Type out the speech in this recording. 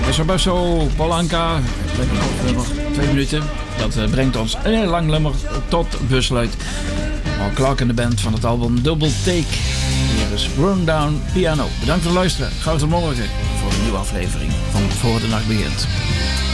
Escobar Polanka, lekker kort nummer, 2 minuten. Dat brengt ons een heel lang nummer tot besluit. Mark Clark en de band van het album Double Take. Hier is Run Down Piano. Bedankt voor het luisteren. Graag tot morgen voor een nieuwe aflevering van Voor de Nacht Begint.